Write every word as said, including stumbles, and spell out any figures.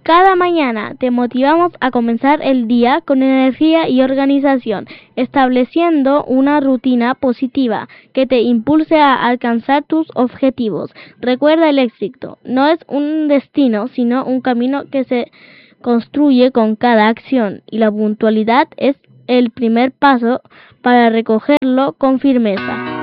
Cada mañana te motivamos a comenzar el día con energía y organización, estableciendo una rutina positiva que te impulse a alcanzar tus objetivos. Recuerda, el éxito no es un destino, sino un camino que se construye con cada acción, y la puntualidad es el primer paso para recogerlo con firmeza.